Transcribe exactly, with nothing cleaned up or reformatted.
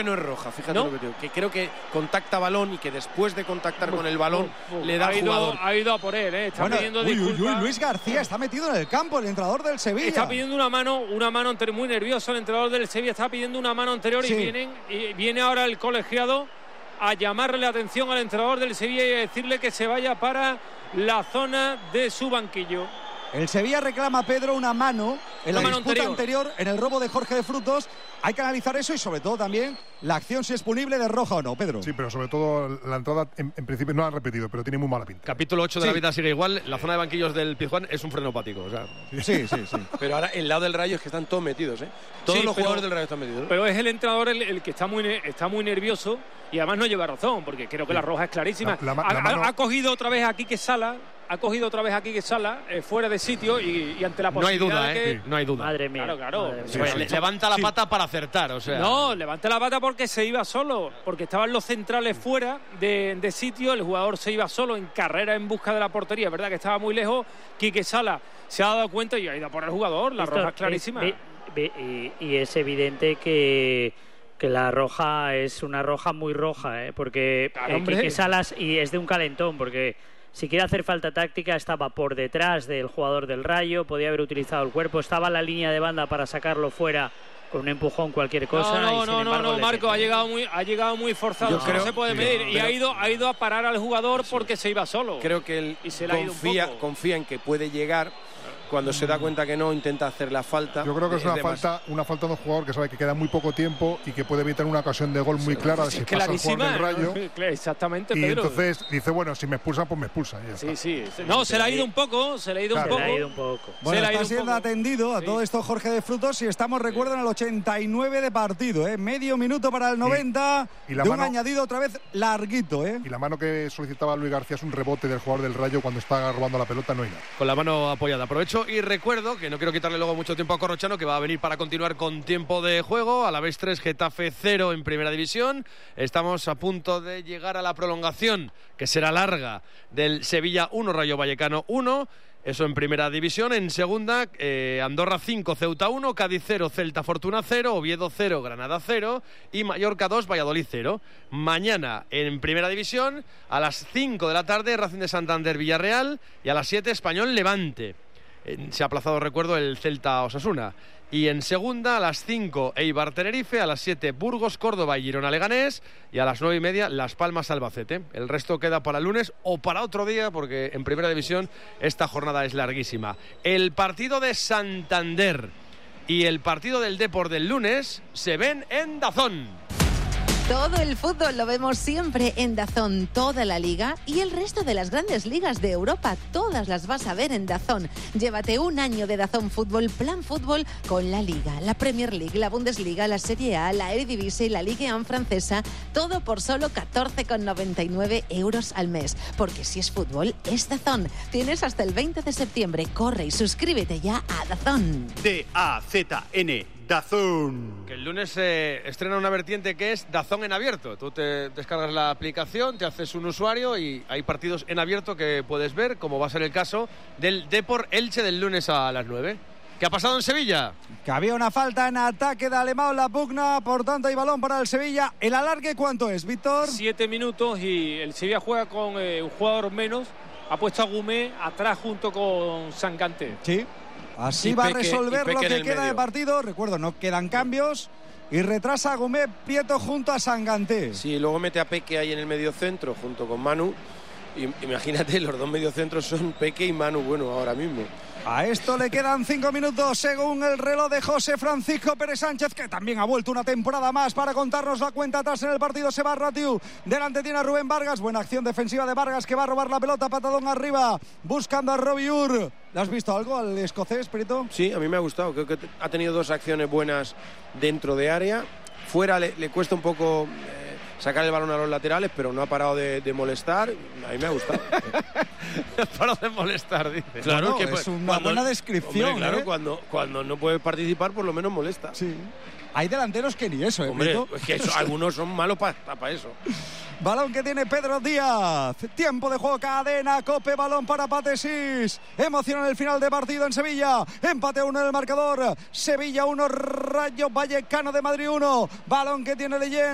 no es roja, fíjate ¿No? lo que te digo. Que creo que contacta balón y que después de contactar Uf, con el balón uf, uf. le da ha al ido, jugador. ha ido a por él, ¿eh? Está Bueno, pidiendo uy, uy, disculpas. uy, Luis García está metido en el campo, el entrenador del Sevilla. Está pidiendo una mano, una mano anterior, muy nervioso el entrenador del Sevilla, está pidiendo una mano anterior Sí. y, vienen, y viene ahora el colegiado a llamarle la atención al entrenador del Sevilla y a decirle que se vaya para la zona de su banquillo. El Sevilla reclama, Pedro, una mano en Una la mano disputa anterior. anterior, en el robo de Jorge de Frutos. Hay que analizar eso y sobre todo también la acción, si es punible, de roja o no, Pedro. Sí, pero sobre todo la entrada, en, en principio no la han repetido, pero tiene muy mala pinta. Capítulo ocho de Sí. la vida sigue igual. La zona de banquillos del Pizjuán es un frenopático. O sea, Sí, sí, sí. Pero ahora el lado del Rayo es que están todos metidos, ¿eh? Todos Sí, los pero- jugadores del Rayo están metidos, ¿no? Pero es el entrenador el, el que está muy, ne- está muy nervioso y además no lleva razón, porque creo que la roja es clarísima. La- la- ha, la ha- mano- ha cogido otra vez a Quique Sala, ha cogido otra vez a Quique Sala eh, fuera de sitio y, y ante la no hay posibilidad duda, de que… ¿eh? No hay duda. Madre mía. Claro, claro. madre mía. Sí, Oye, sí, le- sí. levanta la Sí. pata para acertar, o sea. No, levanta la pata porque se iba solo, porque estaban los centrales fuera de, de sitio, el jugador se iba solo en carrera en busca de la portería, verdad que estaba muy lejos. Quique Sala se ha dado cuenta y ha ido a por el jugador, la Esto roja es clarísima. ve- ve- y, y es evidente que, que la roja es una roja muy roja, ¿eh? Porque Claro, eh, hombre. Quique Salas, y es de un calentón, porque si quiere hacer falta táctica estaba por detrás del jugador del Rayo, podía haber utilizado el cuerpo, estaba en la línea de banda para sacarlo fuera con un empujón, cualquier cosa. No, y no, sin no, no, embargo no, le Marco, mete. ha llegado muy, ha llegado muy forzado, Yo no creo- se puede sí, medir, y pero- ha ido, ha ido a parar al jugador porque se iba solo. Creo que él Y se le ha ido un confía, poco. confía en que puede llegar. Cuando se da cuenta que no, intenta hacer la falta. Yo creo que es una demas- falta, una falta de un jugador que sabe que queda muy poco tiempo y que puede evitar una ocasión de gol muy clara Sí, si pasa el jugador del Rayo. ¿no? Exactamente, Y Pedro. entonces dice, bueno, si me expulsan, pues me expulsan. y ya Sí, está. sí. No, se le ha ido un poco, se le ha ido Claro. un Se poco. le ha ido un poco. Bueno, Se le ha está ido un siendo poco. atendido a Sí. todo esto Jorge de Frutos y estamos, recuerden, al ochenta y nueve de partido, ¿eh? Medio minuto para el noventa, y la de un mano- añadido otra vez larguito, ¿eh? Y la mano que solicitaba Luis García es un rebote del jugador del Rayo cuando está robando la pelota, no hay nada. Con la mano apoyada. Aprovecho y recuerdo que no quiero quitarle luego mucho tiempo a Corrochano, que va a venir para continuar con tiempo de juego. A la vez tres, Getafe cero en primera división. Estamos a punto de llegar a la prolongación, que será larga, del Sevilla uno, Rayo Vallecano uno. Eso en primera división. En segunda, eh, Andorra cinco, Ceuta uno, Cádiz cero, Celta Fortuna cero, Oviedo cero, Granada cero y Mallorca dos, Valladolid cero. Mañana en primera división, a las cinco de la tarde, Racing de Santander Villarreal y a las siete, Español Levante. Eh, Se ha aplazado, recuerdo, el Celta Osasuna. Y en segunda, a las cinco, Eibar Tenerife, a las siete, Burgos, Córdoba y Girona Leganés, y a las nueve y media, Las Palmas Albacete. El resto queda para el lunes o para otro día, porque en primera división esta jornada es larguísima. El partido de Santander y el partido del Depor del lunes se ven en DAZN. Todo el fútbol lo vemos siempre en DAZN, toda la liga y el resto de las grandes ligas de Europa, todas las vas a ver en DAZN. Llévate un año de DAZN Fútbol, Plan Fútbol, con la Liga, la Premier League, la Bundesliga, la Serie A, la Eredivisie y la Ligue uno francesa, todo por solo catorce con noventa y nueve euros al mes. Porque si es fútbol, es DAZN. Tienes hasta el veinte de septiembre. Corre y suscríbete ya a DAZN. D A Z N, DAZN. Que el lunes se estrena una vertiente que es DAZN en abierto. Tú te descargas la aplicación, te haces un usuario y hay partidos en abierto que puedes ver, como va a ser el caso del Depor Elche del lunes a las nueve. ¿Qué ha pasado en Sevilla? Que había una falta en ataque de Alemão, la pugna, por tanto hay balón para el Sevilla. ¿El alargue cuánto es, Víctor? Siete minutos y el Sevilla juega con eh, un jugador menos. Ha puesto a Gumé atrás junto con Sangante. Sí. Así Y va Peque- a resolver y Peque lo en que el queda medio. de partido. Recuerdo, no quedan cambios. Y retrasa a Gumé Prieto junto a Sangante. Sí, luego mete a Peque ahí en el medio centro junto con Manu. Y, imagínate, los dos mediocentros son Peque y Manu, bueno, ahora mismo. A esto le quedan cinco minutos según el reloj de José Francisco Pérez Sánchez, que también ha vuelto una temporada más para contarnos la cuenta atrás en el partido. Se va Ratiu, delante tiene a Rubén Vargas, buena acción defensiva de Vargas, que va a robar la pelota, patadón arriba, buscando a Robbie Ur. ¿Le has visto algo al escocés, Prieto? Sí, a mí me ha gustado, creo que ha tenido dos acciones buenas dentro de área. Fuera le, le cuesta un poco eh, sacar el balón a los laterales, pero no ha parado de, de molestar. A mí me ha gustado. Para de molestar, dice. Claro, No, que es pues, una cuando- buena descripción. Hombre, claro, ¿eh? cuando, cuando no puedes participar, por lo menos molesta. Sí. Hay delanteros que ni eso, ¿eh, Hombre, Prieto? es que eso- algunos son malos para pa eso. Balón que tiene Pedro Díaz. Tiempo de juego, cadena, Cope, balón para Patesís. Emoción en el final de partido en Sevilla. Empate uno en el marcador. Sevilla uno, Rayo Vallecano de Madrid uno. Balón que tiene Leyen.